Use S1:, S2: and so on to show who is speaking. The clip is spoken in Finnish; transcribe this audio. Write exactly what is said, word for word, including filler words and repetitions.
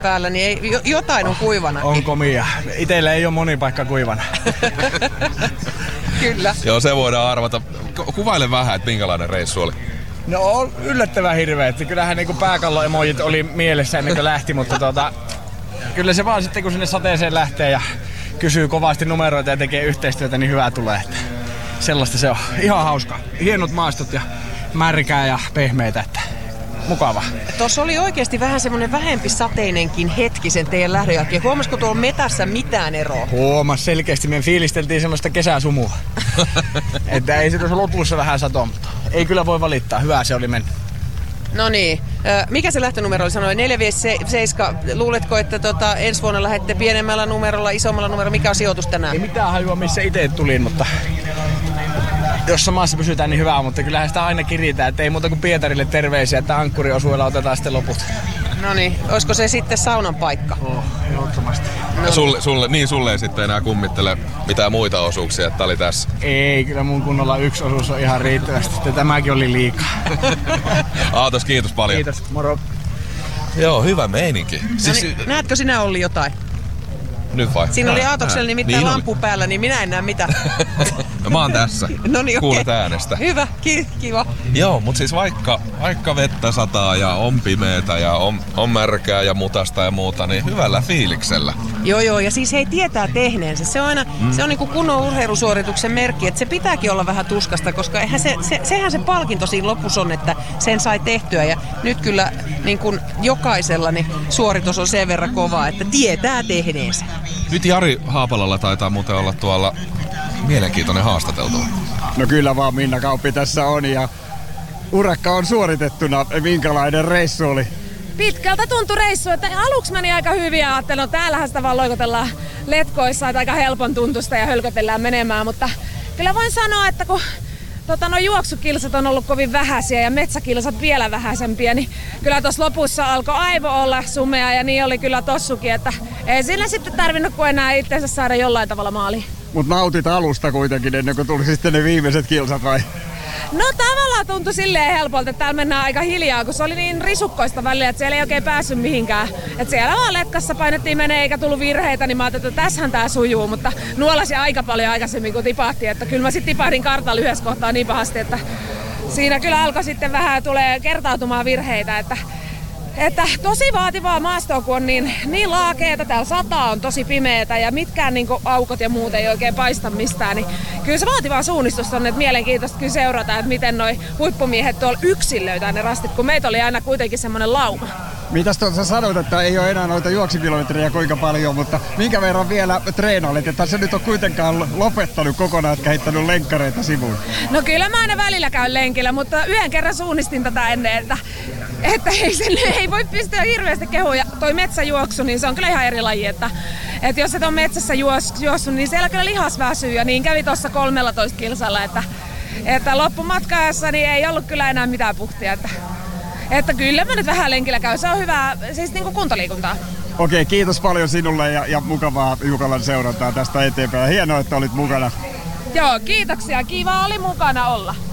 S1: päällä, niin ei, jotain on kuivana.
S2: On komia. Itellä ei ole moni paikka kuivana.
S1: Kyllä.
S3: Joo, se voidaan arvata. Kuvaile vähän, että minkälainen reissu oli.
S2: No on yllättävän hirveä. Kyllähän niinku pääkallo-emojit oli mielessä ennen kuin lähti, mutta tuota, kyllä se vaan sitten kun sinne sateeseen lähtee ja kysyy kovasti numeroita ja tekee yhteistyötä, niin hyvää tulee. Että sellaista se on. Ihan hauska. Hienot maastot ja märkää ja pehmeitä. Että mukava.
S1: Tuossa oli oikeasti vähän semmoinen vähempi sateinenkin hetki sen teidän lähdön jälkeen. Huomasiko tuolla metässä mitään eroa?
S2: Huomas selkeästi. Me fiilisteltiin semmoista kesäsumua. Että ei se tuossa lopussa vähän sato, mutta ei kyllä voi valittaa. Hyvä se oli mennyt.
S1: No niin. Mikä se lähtönumero oli? Sanoin neljä viisi seitsemän. Luuletko, että tota, ensi vuonna lähdette pienemmällä numerolla, isommalla numerolla? Mikä on sijoitus tänään?
S2: Ei mitään hajua, missä itse tulin, mutta jos samassa pysytään, niin hyvä, mutta kyllähän sitä aina kiritään, että ei muuta kuin Pietarille terveisiä, että ankkuriosuudella otetaan sitten loput.
S1: No niin, olisiko se sitten saunan paikka?
S2: Oh, ehdottomasti.
S3: No. Sulle, sulle, niin sulle ei sitten enää kummittele mitään muita osuuksia, että oli tässä?
S2: Ei, kyllä mun kunnolla yksi osuus on ihan riittävästi, että tämäkin oli liikaa.
S3: Aatos, kiitos paljon.
S2: Kiitos, moro.
S3: Joo, hyvä meininki.
S1: No
S3: Siis,
S1: niin, näetkö sinä Olli jotain?
S3: Nyt vai?
S1: Siinä oli Aatoksella nimittäin
S3: niin
S1: lampu päällä, niin minä en näe mitään.
S3: No, mä oon tässä.
S1: No niin,
S3: Kuulet
S1: okei.
S3: äänestä.
S1: Hyvä, ki- kiva.
S3: Joo, mutta siis vaikka, vaikka vettä sataa ja on pimeätä ja on, on märkää ja mutasta ja muuta, niin hyvällä fiiliksellä.
S1: Joo, joo, ja siis hei tietää tehneensä. Se on aina, mm. se on niinku kunnon urheilusuorituksen merkki, että se pitääkin olla vähän tuskasta, koska eihän se, se, sehän se palkinto siinä lopussa on, että sen sai tehtyä. Ja nyt kyllä niin kuin jokaisella niin suoritus on sen verran kova, että tietää tehneensä.
S3: Nyt Jari Haapalalla taitaa muuten olla tuolla mielenkiintoinen haastateltu.
S2: No kyllä vaan Minna Kauppi tässä on ja urakka on suoritettuna. Minkälainen reissu oli?
S4: Pitkältä tuntui reissu, että aluksi meni aika hyvin ja ajattelin, että täällähän sitä vaan loikotellaan letkoissa, että aika helpon tuntusta ja hölkötellään menemään, mutta kyllä voin sanoa, että kun tota, no juoksukilsat on ollut kovin vähäisiä ja metsäkilsat vielä vähäisempiä, niin kyllä tuossa lopussa alkoi aivo olla sumea ja niin oli kyllä tossukin, että ei siinä sitten tarvinnut kuin enää itseensä saada jollain tavalla maaliin.
S2: Mut nautit alusta kuitenkin ennen kuin tuli sitten ne viimeiset kilsat vai?
S4: No tavallaan tuntui silleen helpolta, että täällä mennään aika hiljaa, kun se oli niin risukkoista välillä, että siellä ei oikein päässyt mihinkään. Että siellä vaan letkassa painettiin menee eikä tullut virheitä, niin mä ajattelin, että tässähän tää sujuu, mutta nuolasin aika paljon aikaisemmin kuin tipahtiin. Että kyllä mä sitten tipahdin kartalla yhdessä kohtaa niin pahasti, että siinä kyllä alkoi sitten vähän tulee kertautumaan virheitä, että Että tosi vaativaa maastoa, kun on niin, niin laakeeta, täällä sataa on tosi pimeätä ja mitkään niin aukot ja muut ei oikein paista mistään, niin kyllä se vaativaa suunnistus on, että mielenkiintoista kyllä seurata, että miten noi huippumiehet tuolla yksin löytää ne rastit, kun meitä oli aina kuitenkin semmoinen lauma.
S2: Mitäs tuossa sanoit, että ei ole enää noita juoksukilometrejä kuinka paljon, mutta minkä verran vielä treenailit, että se nyt on kuitenkaan lopettanut kokonaan, että heittänyt lenkkareita sivuun?
S4: No kyllä mä aina välillä käyn lenkillä, mutta yhden kerran suunnistin tätä ennen, että Että ei, sen, ei voi pystyä hirveästi kehumaan. Ja toi metsäjuoksu, niin se on kyllä ihan eri laji. Että, että jos et ole metsässä juos, juossut, niin siellä kyllä lihas väsyy. Ja niin kävi tuossa kolmetoista kilsalla. Että, että loppumatkaessa niin ei ollut kyllä enää mitään puhtia. Että, että kyllä mä nyt vähän lenkillä käyn. Se on hyvää, siis niin kuin kuntoliikuntaa.
S2: Okei, kiitos paljon sinulle ja, ja mukavaa Jukolan seurantaa tästä eteenpäin. Hienoa, että olit mukana.
S4: Joo, kiitoksia. Kiva oli mukana olla.